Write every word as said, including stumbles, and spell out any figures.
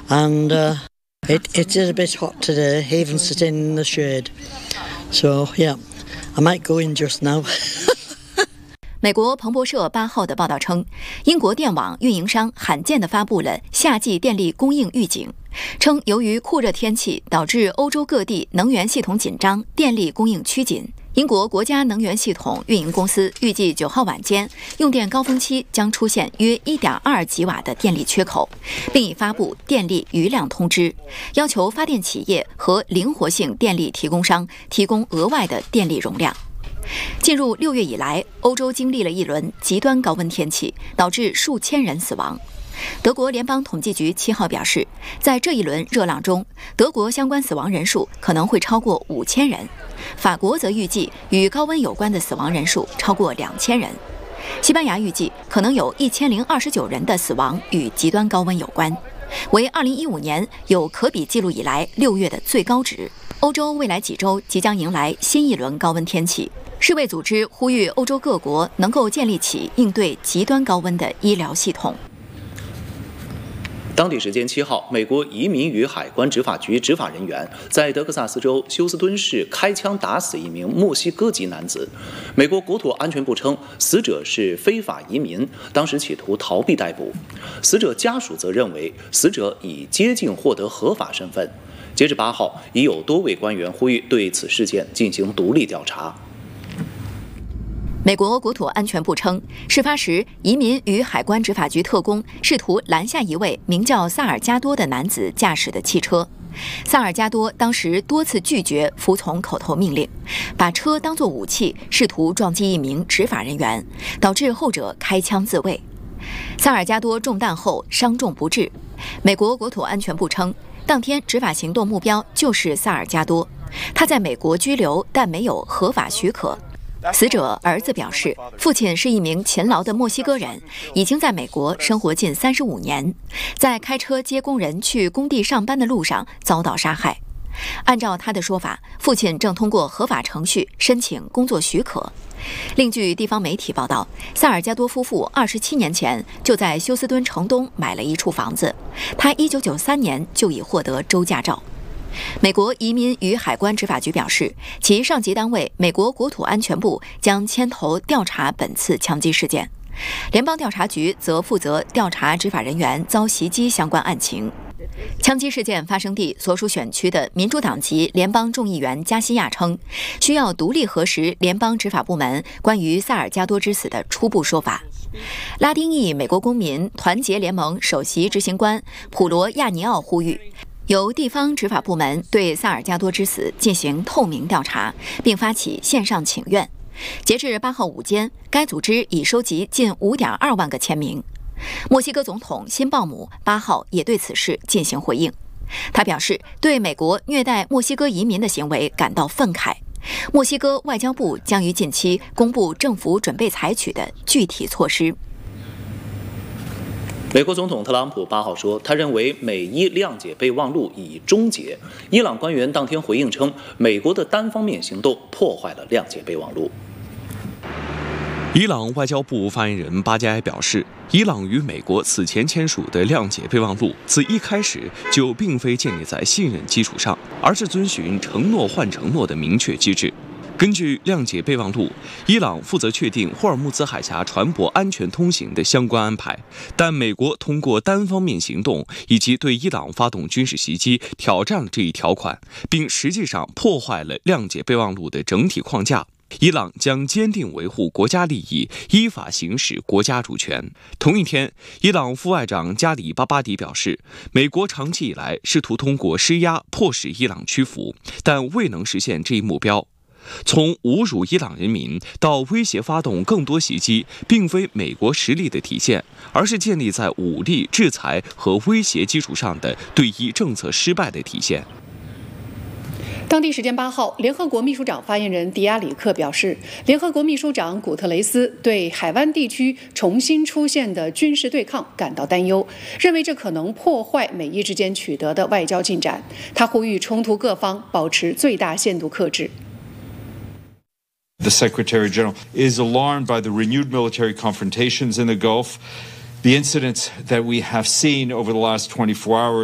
and uh, it it is a bit hot today, even sitting in the shade. So yeah, I might go in just now. 美国彭博社八号的报道称，英国电网运营商罕见地发布了夏季电力供应预警，称由于酷热天气导致欧洲各地能源系统紧张，电力供应趋紧。英国国家能源系统运营公司预计九号晚间用电高峰期将出现约 一点二吉瓦的电力缺口，并已发布电力余量通知，要求发电企业和灵活性电力提供商提供额外的电力容量。进入六月以来，欧洲经历了一轮极端高温天气，导致数千人死亡。德国联邦统计局七号表示，在这一轮热浪中，德国相关死亡人数可能会超过五千人。法国则预计与高温有关的死亡人数超过两千人。西班牙预计可能有一千零二十九人的死亡与极端高温有关，为二零一五年有可比记录以来六月的最高值。欧洲未来几周即将迎来新一轮高温天气。世卫组织呼吁欧洲各国能够建立起应对极端高温的医疗系统。 当地时间七号，美国移民与海关执法局执法人员在德克萨斯州休斯敦市开枪打死一名墨西哥籍男子。美国国土安全部称，死者是非法移民，当时企图逃避逮捕。死者家属则认为，死者已接近获得合法身份。截至八号，已有多位官员呼吁对此事件进行独立调查。 美国国土安全部称，事发时，移民与海关执法局特工试图拦下一位名叫萨尔加多的男子驾驶的汽车。萨尔加多当时多次拒绝服从口头命令，把车当作武器，试图撞击一名执法人员，导致后者开枪自卫。萨尔加多中弹后伤重不治。美国国土安全部称，当天执法行动目标就是萨尔加多，他在美国居留，但没有合法许可。死者儿子表示，父亲是一名勤劳的墨西哥人，已经在美国生活近三十五年，在开车接工人去工地上班的路上遭到杀害。按照他的说法，父亲正通过合法程序申请工作许可。另据地方媒体报道，萨尔加多夫妇二十七年前就在休斯敦城东买了一处房子，他一九九三年就已获得州驾照。美国移民与海关执法局表示，其上级单位美国国土安全部将牵头调查本次枪击事件，联邦调查局则负责调查执法人员遭袭击相关案情。枪击事件发生地所属选区的民主党籍联邦众议员加西亚称，需要独立核实联邦执法部门关于萨尔加多之死的初步说法。拉丁裔美国公民团结联盟首席执行官普罗亚尼奥呼吁，由地方执法部门对萨尔加多之死进行透明调查，并发起线上请愿。截至八号午间，该组织已收集近 五点二万个签名。墨西哥总统辛鲍姆八号也对此事进行回应，他表示对美国虐待墨西哥移民的行为感到愤慨。墨西哥外交部将于近期公布政府准备采取的具体措施。 美国总统特朗普八号说，他认为美伊谅解备忘录已终结。伊朗官员当天回应称，美国的单方面行动破坏了谅解备忘录。 伊朗外交部发言人巴加埃表示，伊朗与美国此前签署的谅解备忘录自一开始就并非建立在信任基础上，而是遵循承诺换承诺的明确机制。根据谅解备忘录，伊朗负责确定霍尔木兹海峡船舶安全通行的相关安排，但美国通过单方面行动以及对伊朗发动军事袭击，挑战了这一条款，并实际上破坏了谅解备忘录的整体框架。伊朗将坚定维护国家利益，依法行使国家主权。同一天，伊朗副外长加里巴巴迪表示，美国长期以来试图通过施压迫使伊朗屈服，但未能实现这一目标。从侮辱伊朗人民到威胁发动更多袭击，并非美国实力的体现，而是建立在武力、制裁和威胁基础上的对伊政策失败的体现。 当地时间八号，联合国秘书长发言人迪亚里克表示，联合国秘书长古特雷斯对海湾地区重新出现的军事对抗感到担忧，认为这可能破坏美伊之间取得的外交进展。他呼吁冲突各方保持最大限度克制。 The Secretary General is alarmed by the renewed military confrontations in the Gulf, the incidents that we have seen over the last twenty-four hours.